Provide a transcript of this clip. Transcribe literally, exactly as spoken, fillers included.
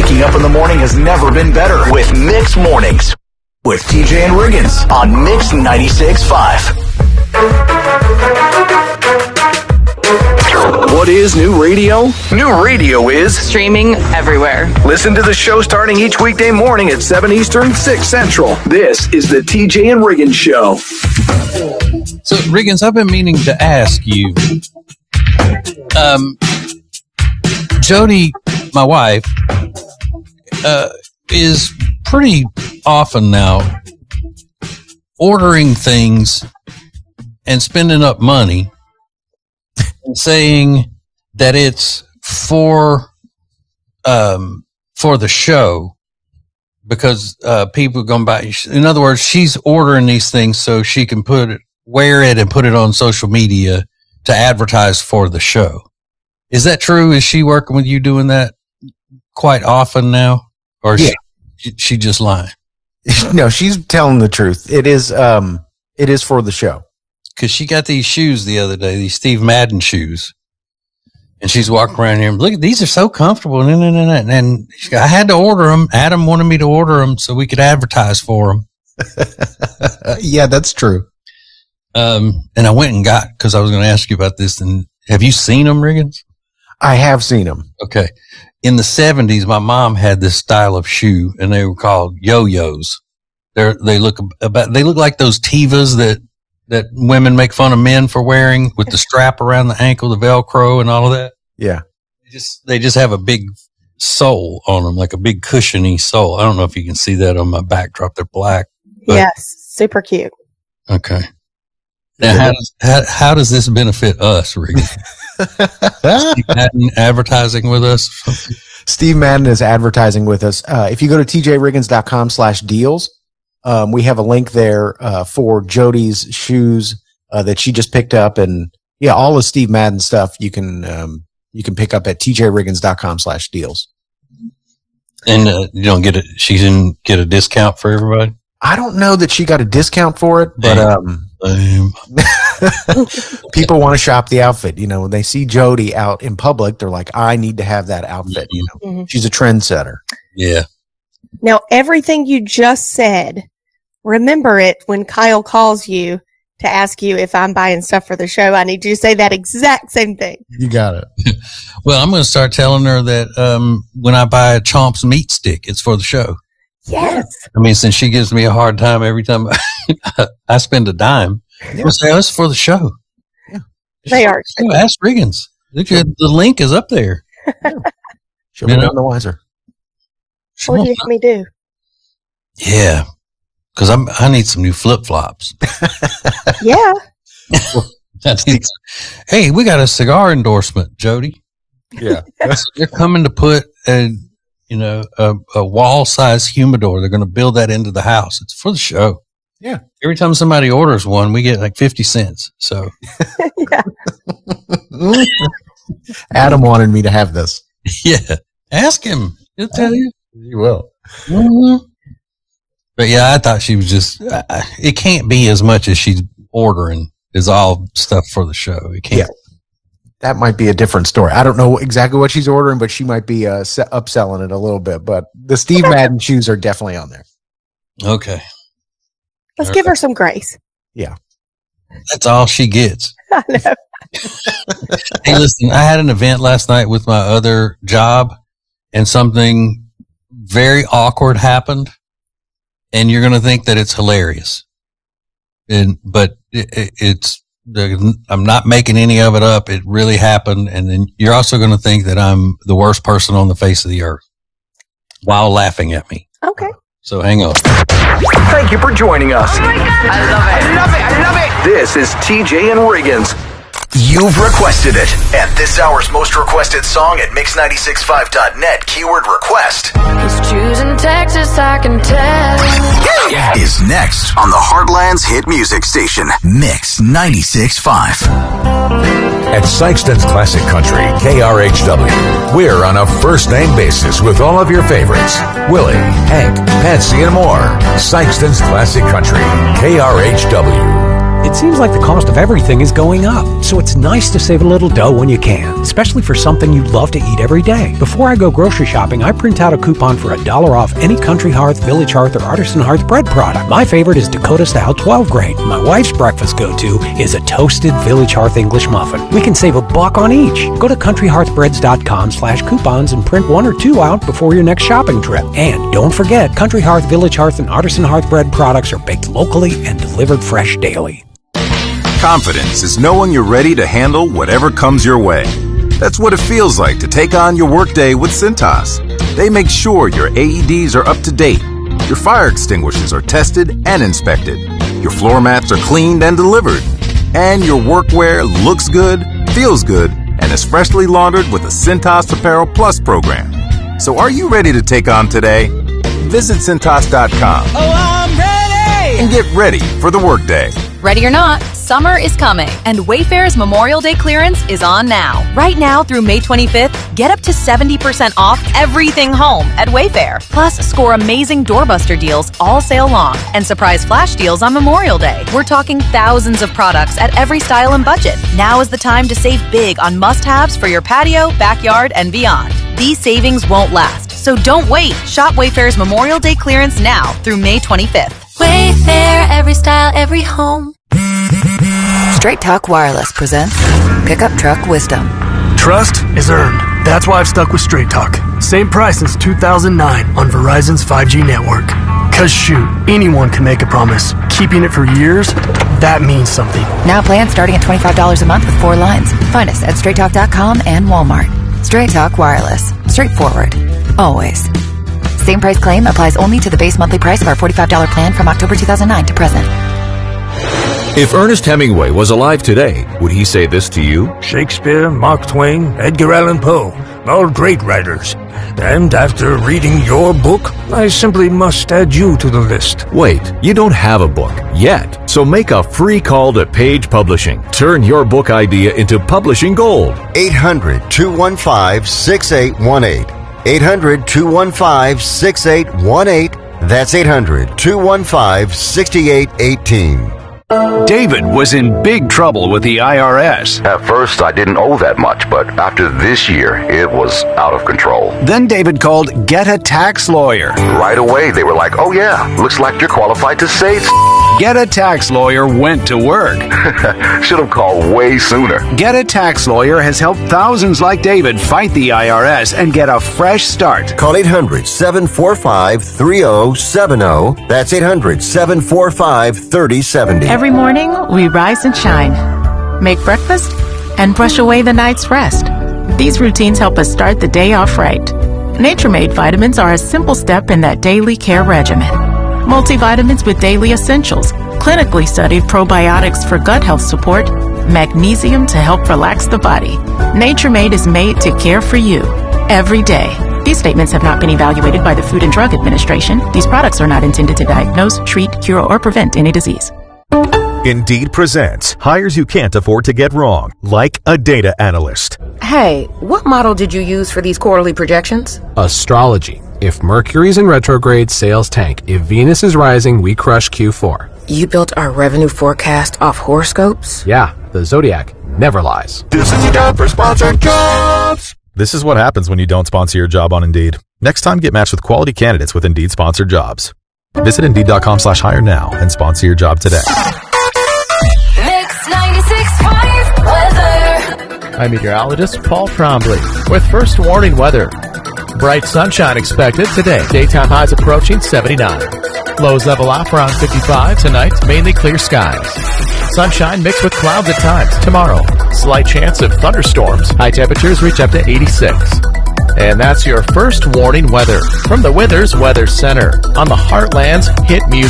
waking up in the morning has never been better with Mix Mornings with T J and Riggins on Mix ninety-six point five. What is new radio? New radio is streaming everywhere. Listen to the show starting each weekday morning at seven Eastern, six Central. This is the T J and Riggins Show. So, Riggins, I've been meaning to ask you. Um, Jody, my wife, uh, is pretty often now ordering things and spending up money and saying that it's for um for the show because uh people are going to buy. In other words, she's ordering these things so she can put it, wear it, and put it on social media to advertise for the show. Is that true? Is she working with you doing that quite often now, or is yeah. she, she just lying? No, she's telling the truth. It is um it is for the show. Because she got these shoes the other day, these Steve Madden shoes. And she's walking around here and look, these are so comfortable. And, and, and, and she, I had to order them. Adam wanted me to order them so we could advertise for them. Yeah, that's true. Um, and I went and got, because I was going to ask you about this. And have you seen them, Riggins? I have seen them. Okay. In the seventies, my mom had this style of shoe, and they were called yo-yos. They're, they look about, they look like those Tevas that, that women make fun of men for wearing with the strap around the ankle, the Velcro and all of that. Yeah. They just, they just have a big sole on them, like a big cushiony sole. I don't know if you can see that on my backdrop. They're black. Yes. Super cute. Okay. Now, how does, how, how does this benefit us, Ricky? Steve Madden advertising with us? Steve Madden is advertising with us. Uh, if you go to t j riggins dot com slash deals, Um, we have a link there, uh, for Jody's shoes, uh, that she just picked up. And yeah, all the Steve Madden stuff you can, um, you can pick up at t j riggins dot com slash deals. And, uh, you don't get it. She didn't get a discount for everybody. I don't know that she got a discount for it, but, um, um. people want to shop the outfit. You know, when they see Jody out in public, they're like, I need to have that outfit. You know, mm-hmm. She's a trendsetter. Yeah. Now, everything you just said, remember it when Kyle calls you to ask you if I'm buying stuff for the show. I need you to say that exact same thing. You got it. Well, I'm going to start telling her that um, when I buy a Chomp's meat stick, it's for the show. Yes. I mean, since she gives me a hard time every time I, I spend a dime, yeah. I'll say, oh, it's for the show. Yeah. They are. So ask Riggins. Look at the link is up there. Yeah. She'll be none the wiser. What do you have me do? Yeah, because I'm. I need some new flip flops. Yeah. Hey, we got a cigar endorsement, Jody. Yeah, they're coming to put a, you know, a, a wall size humidor. They're going to build that into the house. It's for the show. Yeah. Every time somebody orders one, we get like fifty cents. So. Yeah. Adam wanted me to have this. Yeah. Ask him. He'll tell you. You will. Mm-hmm. But yeah, I thought she was just, uh, it can't be as much as she's ordering is all stuff for the show. It can't. Yeah. That might be a different story. I don't know exactly what she's ordering, but she might be uh, se- upselling it a little bit. But the Steve Madden shoes are definitely on there. Okay. Let's all give right. her some grace. Yeah. That's all she gets. I know. Hey, listen, I had an event last night with my other job and something very awkward happened, and you're going to think that it's hilarious. And, but it, it, it's, I'm not making any of it up. It really happened. And then you're also going to think that I'm the worst person on the face of the earth while laughing at me. Okay. So hang on. Thank you for joining us. Oh my God. I love it. I love it. I love it. This is T J and Riggins. You've requested it. And this hour's most requested song at mix nine six five dot net, keyword request. He's choosing Texas, I can tell. Is next on the Heartland's hit music station, Mix ninety-six point five. At Sykeston's Classic Country, K R H W, we're on a first-name basis with all of your favorites. Willie, Hank, Patsy, and more. Sykeston's Classic Country, K R H W. It seems like the cost of everything is going up, so it's nice to save a little dough when you can, especially for something you love to eat every day. Before I go grocery shopping, I print out a coupon for a dollar off any Country Hearth, Village Hearth, or Artisan Hearth bread product. My favorite is Dakota Style twelve grain. My wife's breakfast go-to is a toasted Village Hearth English muffin. We can save a buck on each. Go to country hearth breads dot com slash coupons and print one or two out before your next shopping trip. And don't forget, Country Hearth, Village Hearth, and Artisan Hearth bread products are baked locally and delivered fresh daily. Confidence is knowing you're ready to handle whatever comes your way. That's what it feels like to take on your workday with Cintas. They make sure your A E Ds are up to date, your fire extinguishers are tested and inspected, your floor mats are cleaned and delivered, and your workwear looks good, feels good, and is freshly laundered with the Cintas Apparel Plus program. So are you ready to take on today? Visit Cintas dot com. Oh, I'm ready! And get ready for the workday. Ready or not, summer is coming, and Wayfair's Memorial Day clearance is on now. Right now through May twenty-fifth, get up to seventy percent off everything home at Wayfair. Plus, score amazing doorbuster deals all sale long and surprise flash deals on Memorial Day. We're talking thousands of products at every style and budget. Now is the time to save big on must-haves for your patio, backyard, and beyond. These savings won't last, so don't wait. Shop Wayfair's Memorial Day clearance now through May twenty-fifth. Wayfair, every style, every home. Straight Talk Wireless presents Pickup Truck Wisdom. Trust is earned. That's why I've stuck with Straight Talk. Same price since two thousand nine on Verizon's five G network. Cause shoot, anyone can make a promise. Keeping it for years, that means something. Now plans starting at twenty-five dollars a month with four lines. Find us at straight talk dot com and Walmart. Straight Talk Wireless. Straightforward. Always. Same price claim applies only to the base monthly price of our forty-five dollars plan from October two thousand nine to present. If Ernest Hemingway was alive today, would he say this to you? Shakespeare, Mark Twain, Edgar Allan Poe, all great writers. And after reading your book, I simply must add you to the list. Wait, you don't have a book yet, so make a free call to Page Publishing. Turn your book idea into publishing gold. eight hundred, two one five, six eight one eight. eight hundred, two one five, six eight one eight. That's eight hundred, two one five, six eight one eight. David was in big trouble with the I R S. At first, I didn't owe that much, but after this year, it was out of control. Then David called Get a Tax Lawyer. Right away, they were like, oh yeah, looks like you're qualified to save. Get a Tax Lawyer went to work. Should have called way sooner. Get a Tax Lawyer has helped thousands like David fight the I R S and get a fresh start. Call eight hundred, seven four five, three zero seven zero. That's eight hundred, seven four five, three zero seven zero. Every morning, we rise and shine, make breakfast, and brush away the night's rest. These routines help us start the day off right. Nature-Made vitamins are a simple step in that daily care regimen. Multivitamins with daily essentials, clinically studied probiotics for gut health support, magnesium to help relax the body. Nature-Made is made to care for you every day. These statements have not been evaluated by the Food and Drug Administration. These products are not intended to diagnose, treat, cure, or prevent any disease. Indeed presents hires you can't afford to get wrong, like a data analyst. Hey, what model did you use for these quarterly projections? Astrology. If Mercury's in retrograde, sales tank. If Venus is rising, we crush Q four. You built our revenue forecast off horoscopes? Yeah, the Zodiac never lies. This is your time for sponsored jobs. This is what happens when you don't sponsor your job on Indeed. Next time, get matched with quality candidates with Indeed sponsored jobs. Visit Indeed.com slash hire now and sponsor your job today. Mix ninety-six point five weather. I'm meteorologist Paul Trombley with first warning weather. Bright sunshine expected today. Daytime highs approaching seventy-nine. Lows level off around fifty-five. Tonight, mainly clear skies. Sunshine mixed with clouds at times. Tomorrow, slight chance of thunderstorms. High temperatures reach up to eighty-six. And that's your first warning weather from the Withers Weather Center on the Heartland's hit music